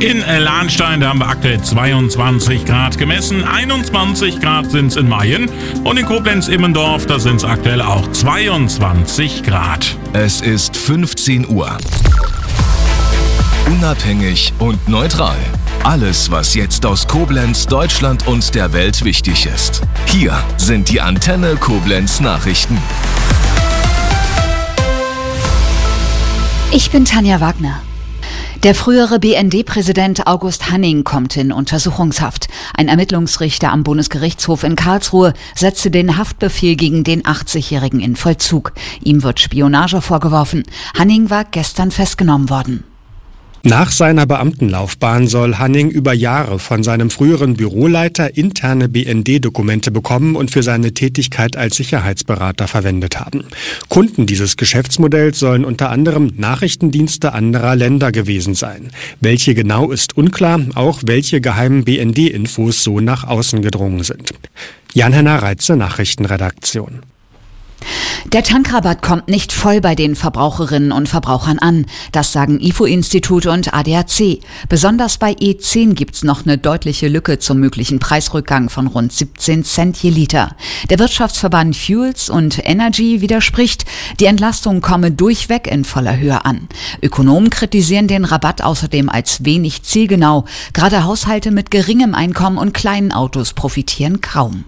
In Lahnstein, da haben wir aktuell 22 Grad gemessen, 21 Grad sind es in Mayen und in Koblenz-Immendorf, da sind es aktuell auch 22 Grad. Es ist 15 Uhr. Unabhängig und neutral. Alles, was jetzt aus Koblenz, Deutschland und der Welt wichtig ist. Hier sind die Antenne Koblenz Nachrichten. Ich bin Tanja Wagner. Der frühere BND-Präsident August Hanning kommt in Untersuchungshaft. Ein Ermittlungsrichter am Bundesgerichtshof in Karlsruhe setzte den Haftbefehl gegen den 80-Jährigen in Vollzug. Ihm wird Spionage vorgeworfen. Hanning war gestern festgenommen worden. Nach seiner Beamtenlaufbahn soll Hanning über Jahre von seinem früheren Büroleiter interne BND-Dokumente bekommen und für seine Tätigkeit als Sicherheitsberater verwendet haben. Kunden dieses Geschäftsmodells sollen unter anderem Nachrichtendienste anderer Länder gewesen sein. Welche genau ist unklar, auch welche geheimen BND-Infos so nach außen gedrungen sind. Jan-Henner Reitze, Nachrichtenredaktion. Der Tankrabatt kommt nicht voll bei den Verbraucherinnen und Verbrauchern an. Das sagen IFO-Institut und ADAC. Besonders bei E10 gibt's noch eine deutliche Lücke zum möglichen Preisrückgang von rund 17 Cent je Liter. Der Wirtschaftsverband Fuels und Energy widerspricht, die Entlastung komme durchweg in voller Höhe an. Ökonomen kritisieren den Rabatt außerdem als wenig zielgenau. Gerade Haushalte mit geringem Einkommen und kleinen Autos profitieren kaum.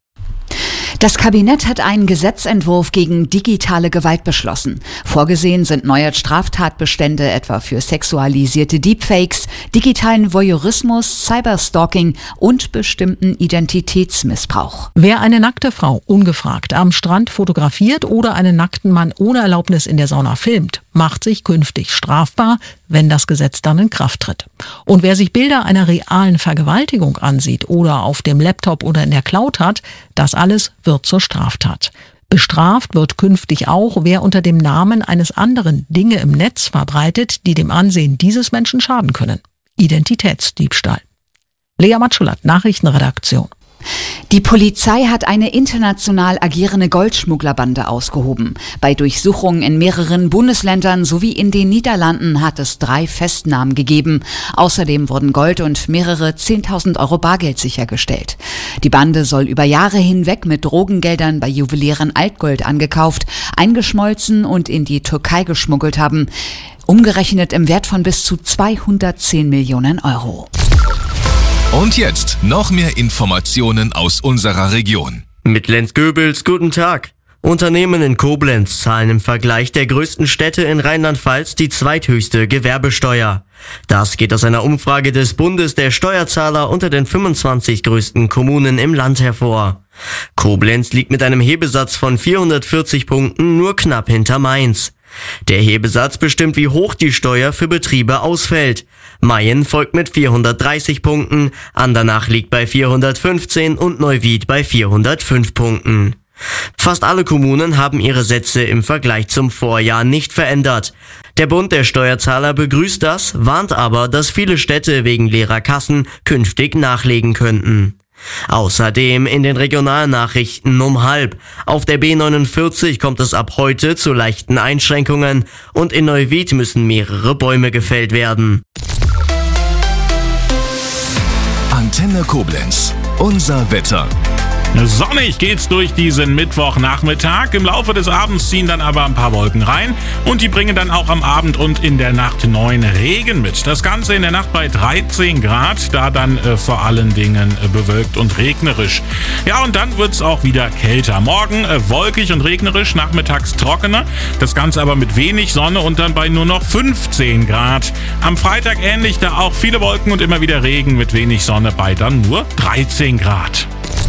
Das Kabinett hat einen Gesetzentwurf gegen digitale Gewalt beschlossen. Vorgesehen sind neue Straftatbestände etwa für sexualisierte Deepfakes, digitalen Voyeurismus, Cyberstalking und bestimmten Identitätsmissbrauch. Wer eine nackte Frau ungefragt am Strand fotografiert oder einen nackten Mann ohne Erlaubnis in der Sauna filmt, macht sich künftig strafbar, wenn das Gesetz dann in Kraft tritt. Und wer sich Bilder einer realen Vergewaltigung ansieht oder auf dem Laptop oder in der Cloud hat, das alles wird zur Straftat. Bestraft wird künftig auch, wer unter dem Namen eines anderen Dinge im Netz verbreitet, die dem Ansehen dieses Menschen schaden können. Identitätsdiebstahl. Lea Matschulat, Nachrichtenredaktion. Die Polizei hat eine international agierende Goldschmugglerbande ausgehoben. Bei Durchsuchungen in mehreren Bundesländern sowie in den Niederlanden hat es 3 Festnahmen gegeben. Außerdem wurden Gold und mehrere 10.000 Euro Bargeld sichergestellt. Die Bande soll über Jahre hinweg mit Drogengeldern bei Juwelieren Altgold angekauft, eingeschmolzen und in die Türkei geschmuggelt haben. Umgerechnet im Wert von bis zu 210 Millionen Euro. Und jetzt noch mehr Informationen aus unserer Region. Mit Lenz Goebels, guten Tag. Unternehmen in Koblenz zahlen im Vergleich der größten Städte in Rheinland-Pfalz die zweithöchste Gewerbesteuer. Das geht aus einer Umfrage des Bundes der Steuerzahler unter den 25 größten Kommunen im Land hervor. Koblenz liegt mit einem Hebesatz von 440 Punkten nur knapp hinter Mainz. Der Hebesatz bestimmt, wie hoch die Steuer für Betriebe ausfällt. Mayen folgt mit 430 Punkten, Andernach liegt bei 415 und Neuwied bei 405 Punkten. Fast alle Kommunen haben ihre Sätze im Vergleich zum Vorjahr nicht verändert. Der Bund der Steuerzahler begrüßt das, warnt aber, dass viele Städte wegen leerer Kassen künftig nachlegen könnten. Außerdem in den Regionalnachrichten um 12:30. Auf der B49 kommt es ab heute zu leichten Einschränkungen und in Neuwied müssen mehrere Bäume gefällt werden. Antenne Koblenz, unser Wetter. Sonnig geht's durch diesen Mittwochnachmittag. Im Laufe des Abends ziehen dann aber ein paar Wolken rein und die bringen dann auch am Abend und in der Nacht 9 Regen mit. Das Ganze in der Nacht bei 13 Grad, da dann vor allen Dingen bewölkt und regnerisch. Ja, und dann wird's auch wieder kälter. Morgen wolkig und regnerisch, nachmittags trockener. Das Ganze aber mit wenig Sonne und dann bei nur noch 15 Grad. Am Freitag ähnlich, da auch viele Wolken und immer wieder Regen mit wenig Sonne bei dann nur 13 Grad.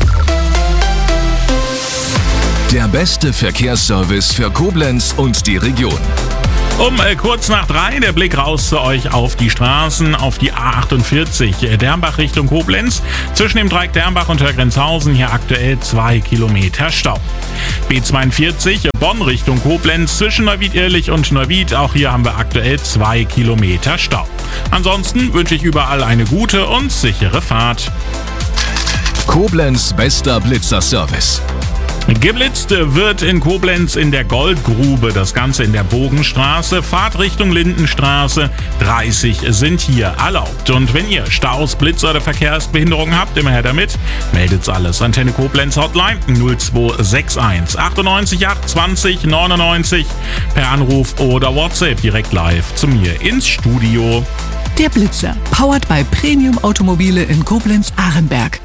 Der beste Verkehrsservice für Koblenz und die Region. Um kurz nach 3 der Blick raus zu euch auf die Straßen, auf die A48 Dernbach Richtung Koblenz. Zwischen dem Dreieck Dernbach und Hörgrenzhausen hier aktuell 2 Kilometer Stau. B42 Bonn Richtung Koblenz zwischen Neuwied-Irlich und Neuwied. Auch hier haben wir aktuell 2 Kilometer Stau. Ansonsten wünsche ich überall eine gute und sichere Fahrt. Koblenz bester Blitzerservice. Geblitzt wird in Koblenz in der Goldgrube, das Ganze in der Bogenstraße, Fahrt Richtung Lindenstraße, 30 sind hier erlaubt. Und wenn ihr Staus, Blitz oder Verkehrsbehinderung habt, immer her damit, meldet's alles. Antenne Koblenz Hotline 0261 98 8 20 99 per Anruf oder WhatsApp direkt live zu mir ins Studio. Der Blitzer, powered by Premium Automobile in Koblenz-Arenberg.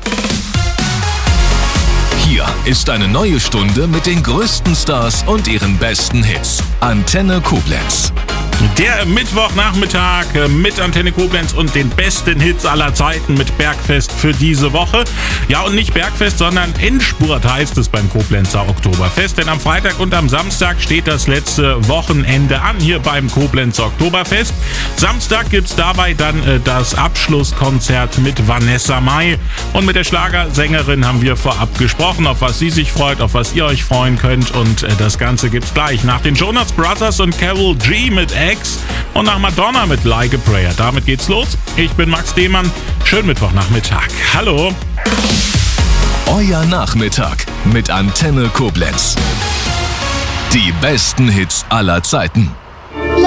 Hier ist eine neue Stunde mit den größten Stars und ihren besten Hits. Antenne Koblenz. Der Mittwochnachmittag mit Antenne Koblenz und den besten Hits aller Zeiten mit Bergfest für diese Woche. Ja, und nicht Bergfest, sondern Endspurt heißt es beim Koblenzer Oktoberfest. Denn am Freitag und am Samstag steht das letzte Wochenende an hier beim Koblenzer Oktoberfest. Samstag gibt's dabei dann das Abschlusskonzert mit Vanessa Mai. Und mit der Schlagersängerin haben wir vorab gesprochen, auf was sie sich freut, auf was ihr euch freuen könnt. Und das Ganze gibt's gleich nach den Jonas Brothers und Carol G mit X und nach Madonna mit Like a Prayer. Damit geht's los. Ich bin Max Demann. Schönen Mittwochnachmittag. Hallo. Euer Nachmittag mit Antenne Koblenz. Die besten Hits aller Zeiten.